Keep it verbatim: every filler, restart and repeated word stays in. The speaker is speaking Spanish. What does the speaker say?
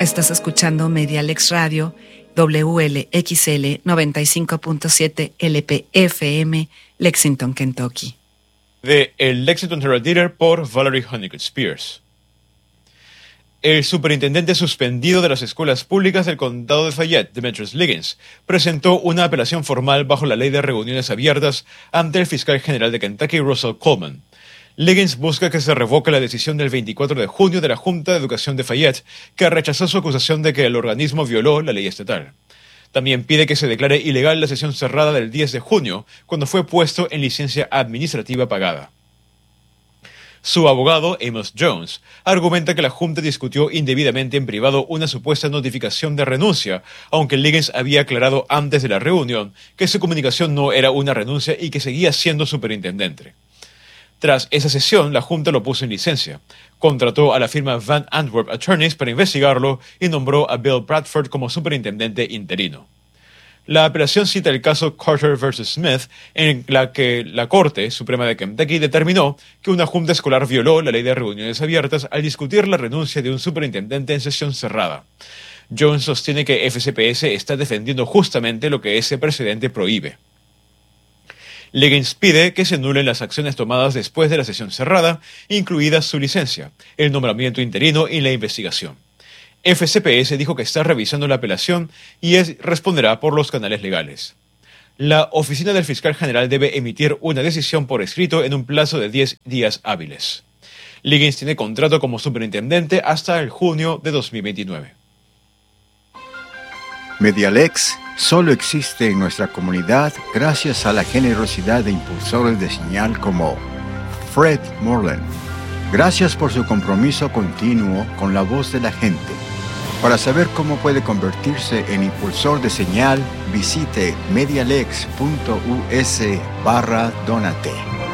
Estás escuchando Medialex Radio, W L X L noventa y cinco punto siete L P F M, Lexington, Kentucky. De El Lexington Herald-Leader por Valerie Honeycutt Spears. El superintendente suspendido de las escuelas públicas del condado de Fayette, Demetrius Liggins, presentó una apelación formal bajo la ley de reuniones abiertas ante el fiscal general de Kentucky, Russell Coleman. Liggins busca que se revoque la decisión del veinticuatro de junio de la Junta de Educación de Fayette, que rechazó su acusación de que el organismo violó la ley estatal. También pide que se declare ilegal la sesión cerrada del diez de junio, cuando fue puesto en licencia administrativa pagada. Su abogado, Amos Jones, argumenta que la Junta discutió indebidamente en privado una supuesta notificación de renuncia, aunque Liggins había aclarado antes de la reunión que su comunicación no era una renuncia y que seguía siendo superintendente. Tras esa sesión, la Junta lo puso en licencia, contrató a la firma Van Antwerp Attorneys para investigarlo y nombró a Bill Bradford como superintendente interino. La apelación cita el caso Carter versus Smith, en la que la Corte Suprema de Kentucky determinó que una junta escolar violó la ley de reuniones abiertas al discutir la renuncia de un superintendente en sesión cerrada. Jones sostiene que F C P S está defendiendo justamente lo que ese precedente prohíbe. Liggins pide que se anulen las acciones tomadas después de la sesión cerrada, incluida su licencia, el nombramiento interino y la investigación. F C P S dijo que está revisando la apelación y es, responderá por los canales legales. La oficina del fiscal general debe emitir una decisión por escrito en un plazo de diez días hábiles. Liggins tiene contrato como superintendente hasta el junio de dos mil veintinueve. Medialex solo existe en nuestra comunidad gracias a la generosidad de impulsores de señal como Fred Moreland. Gracias por su compromiso continuo con la voz de la gente. Para saber cómo puede convertirse en impulsor de señal, visite medialex punto u s barra donate.